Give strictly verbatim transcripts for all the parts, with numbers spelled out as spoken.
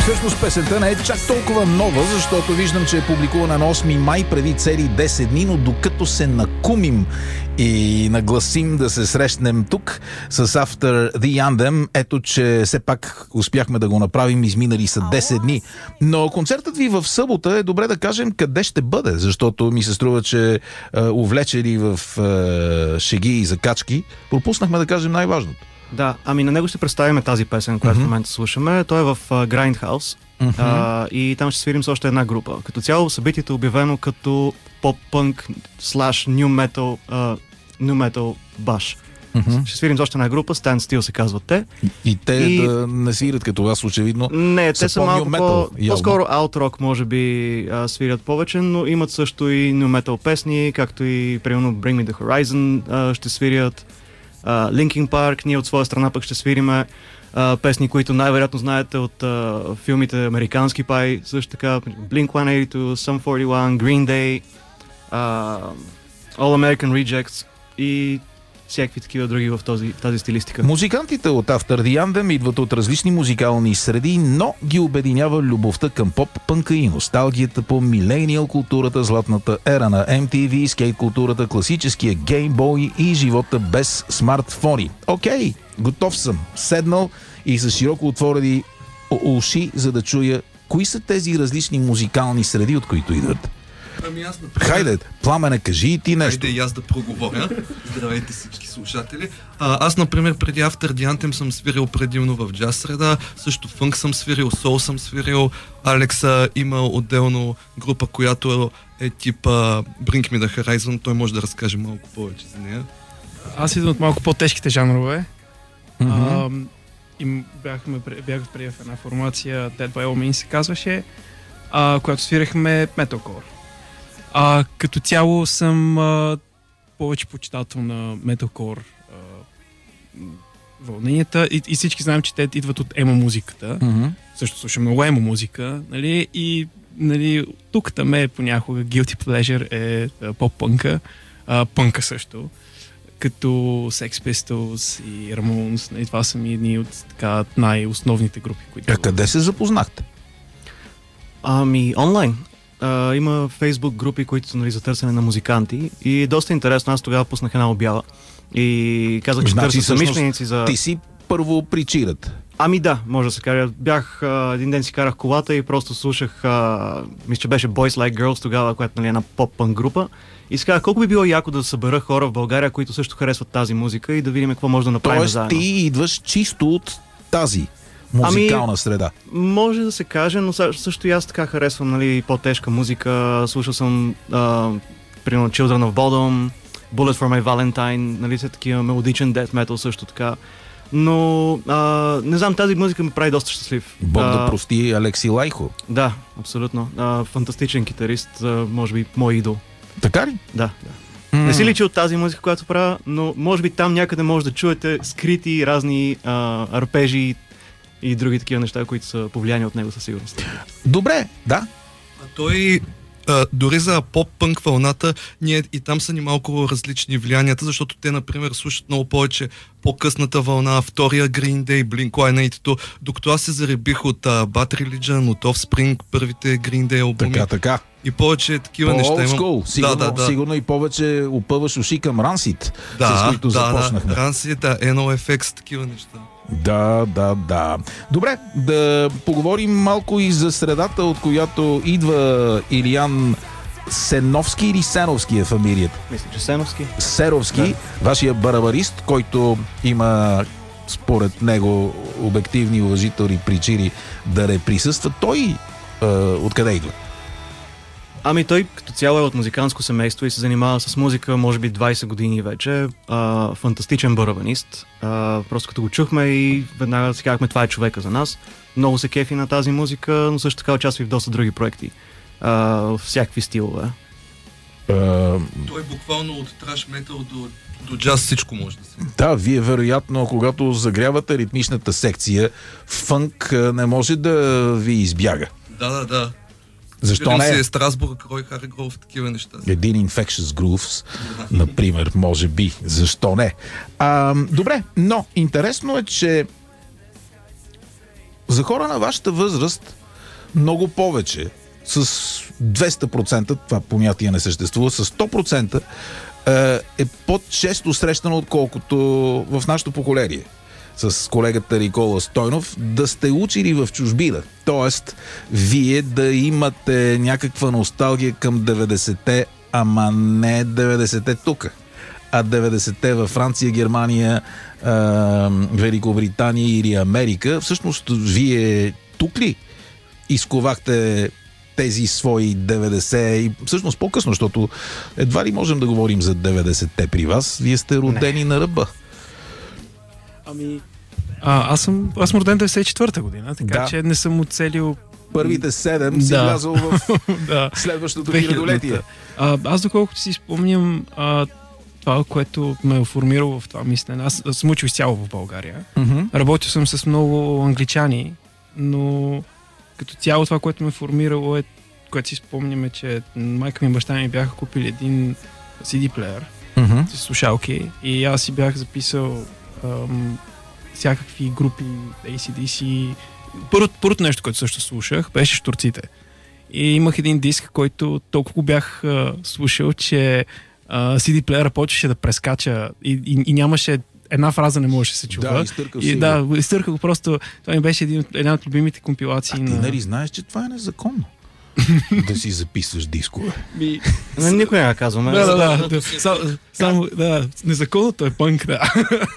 Всъщност песента не е чак толкова нова, защото виждам, че е публикувана на осми май преди цели десет дни, но докато се накумим и нагласим да се срещнем тук с After the Anthem, ето, че все пак успяхме да го направим, изминали са десет дни. Но концертът ви в събота е добре да кажем къде ще бъде, защото ми се струва, че е, увлечени в е, шеги и закачки, пропуснахме да кажем най-важното. Да, ами на него ще представим тази песен, която mm-hmm. в момента слушаме. Той е в uh, Grindhouse mm-hmm. uh, и там ще свирим с още една група. Като цяло събитието е обявено като поп-пънк слаш ню метал ню метал баш. Mm-hmm. Ще свирим с още една група, Stand Still се казват те. И, и те и... да не свирят като вас, очевидно. Не, те са малко по, по-скоро alt-rock, може би uh, свирят повече, но имат също и ню метал песни, както и примерно Bring Me The Horizon uh, ще свирят. Uh, Linkin Park, ние от своя страна пък ще свириме uh, песни, които най-вероятно знаете от uh, филмите Американски пай, също така Blink едно осем две, Sum форти едно, Green Day, uh, All American Rejects и всякакви такива други в този, тази стилистика. Музикантите от After the Anthem идват от различни музикални среди, но ги обединява любовта към поп-пънка и носталгията по милениал културата, златната ера на Ем Ти Ви, скейт културата, класическия геймбой и живота без смартфони. Окей, готов съм. Седнал и с широко отворени уши, за да чуя кои са тези различни музикални среди, от които идват. Ами аз, например... Хайде, Пламене, кажи и ти нещо. Хайде и аз да проговоря. Здравейте всички слушатели. А, аз, например, преди After the Anthem съм свирил предимно в джаз среда, също фънк съм свирил, сол съм свирил. Алекса има отделно група, която е типа Bring Me The Horizon, той може да разкаже малко повече за нея. Аз идвам от малко по-тежките жанрове. Mm-hmm. А, и бяхме, бях преди в една формация, Dead by All Means се казваше, а, която свирахме metalcore. А, като цяло съм а, повече почитател на металкор вълненията и, и всички знаем, че те идват от емо музиката. Mm-hmm. Също слушам много емо музика, нали? И нали, тук там е понякога guilty pleasure е а, поп-пънка, а, пънка също, като Sex Pistols и Ramones. Нали? Това са ми едни от така, най-основните групи, които... А къде се запознахте? Ами, онлайн. Uh, има фейсбук групи, които са нали, за търсене на музиканти и е доста интересно. Аз тогава пуснах една обява и казах, че значи, търся съмишленици за... Ти си първо причират. Ами да, може да се каже. Бях, uh, един ден си карах колата и просто слушах, uh, мисля, че беше Boys Like Girls тогава, която нали, е една поп-пънк група. И си казах, колко би било яко да събера хора в България, които също харесват тази музика и да видим какво може да направим Тоест, заедно. Тоест ти идваш чисто от тази музикална ами, среда. Може да се каже, но също и аз така харесвам нали, по-тежка музика. Слушал съм uh, примерно Children of Bodom, Bullet for My Valentine, нали са такива мелодичен death metal също така. Но а, не знам, тази музика ме прави доста щастлив. Бог а, да прости Алекси Лайхо. Да, абсолютно. А, фантастичен китарист, а, може би мой идол. Така ли? Да, да. Mm. Не си личи от тази музика, която правя, но може би там някъде може да чуете скрити разни а, арпежи и други такива неща, които са повлияни от него със сигурност. Добре, да. А той а, дори за поп-пънк вълната, ние и там са ни малко различни влиянията, защото те, например, слушат много повече по-късната вълна, втория Green Day, Blink едно осем две, докато аз се заребих от uh, Bad Religion, от Offspring, първите Green Day албуми. Така, така. И повече такива по неща имам. School. Сигурно, да, да, да. сигурно и повече опъваш уши към Rancid, да, с които да, започнахме. Да, Rancid, да, Ен О Еф Екс, такива неща. Да, да, да. Добре, да поговорим малко и за средата, от която идва Илиян Сеновски или Сеновски е фамилията? Мисля, че Сеновски. Серовски, да. Вашия барабарист, който има според него обективни уважителни причини да не присъства. Той е, откъде идва? Ами той като цяло е от музиканско семейство и се занимава с музика може би двайсет години вече. А, фантастичен барабанист. А, просто като го чухме и веднага си казахме, това е човека за нас. Много се кефи на тази музика, но също така участва и в доста други проекти. А, в всякакви стилове. Uh, Той буквално от траш метал до, до джаз всичко може да се. Да, вие вероятно, когато загрявате ритмичната секция, фънк не може да ви избяга. Да, да, да. Защо не? Си е Страсбург, Рой Харгров, такива неща. Един Infectious Grooves, например, може би. Защо не? А, добре, но интересно е, че За хора на вашата възраст много повече. С двеста процента, това понятие не съществува, с сто процента е по-често срещано, отколкото в нашото поколение. С колегата Никола Стойнов, да сте учили в чужбина. Тоест, вие да имате някаква носталгия към деветдесетте, ама не деветдесетте тук, а деветдесетте във Франция, Германия, е, Великобритания или Америка. Всъщност, вие тук ли изковахте тези свои деветдесет и всъщност по-късно, защото едва ли можем да говорим за деветдесетте при вас. Вие сте родени не. на ръба. Ами, а, аз съм, аз съм роден деветдесет и четвърта година, така да. че не съм оцелил първите седем си да. влязъл в да. следващото хилядолетие. Аз доколкото си спомням а, това, което ме е формирало в това мислене. Аз съм учил изцяло в България. Mm-hmm. Работил съм с много англичани, но като цяло това, което ме е формирало е, което си спомняме, че майка ми и баща ми бяха купили един си ди плеер mm-hmm. с слушалки и аз си бях записал ам, всякакви групи Ей Си Ди Си. Първото, първото нещо, което също слушах, беше Щурците. И имах един диск, който толкова бях а, слушал, че а, си ди плеера почваше да прескача и, и, и нямаше една фраза не можеше да се чува. Да, изтъркал и, да, изтърках го просто. Това ми беше един, една от любимите компилации. А на... ти нали знаеш, че това е незаконно? Да си записваш дискове. Ми... Не, никой не казваме. Да, да, да. да. Само, само, да, незаконното е пънк, да.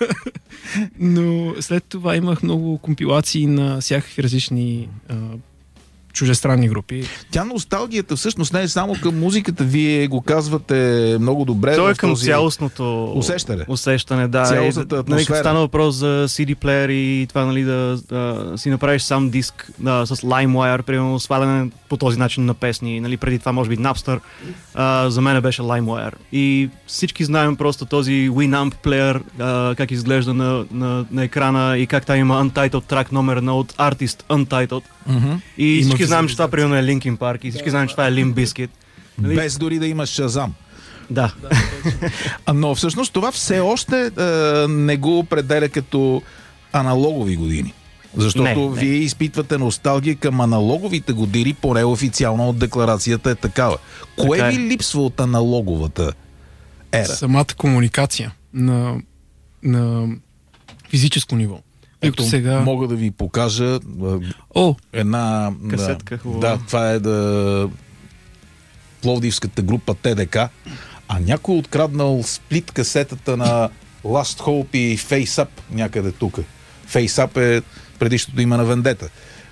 Но след това имах много компилации на всякакви различни а, чужестранни групи. Тя носталгията всъщност не е само към музиката, вие го казвате много добре. То е към цялостното усещане. усещане да. Цялостната е, нали, като стана въпрос за си ди плеер и това, нали, да, да си направиш сам диск да, с LimeWire, примерно сваляне по този начин на песни. Нали, преди това може би Napster, а, за мен беше LimeWire. И всички знаем просто този Winamp плеер, а, как изглежда на, на, на екрана и как там има Untitled track номер едно от Artist Untitled. Mm-hmm. И има всички знаем, че това примерно е Linkin Park и всички да, знаем, че това е Limp Bizkit. Нали? Без дори да имаш Шазам. Да. Но всъщност това все още е, не го определя като аналогови години. Защото не, не. вие изпитвате носталгия към аналоговите години, поне официално от декларацията е такава. Кое така е. ви липсва от аналоговата ера? Самата комуникация на, на физическо ниво. Ето, сега... мога да ви покажа О, една... касетка хубава. Да, това е да... пловдивската група Те Де Ка, а някой откраднал сплит касетата на Last Hope и Face Up някъде тук. Face Up е предишното име на Вендета.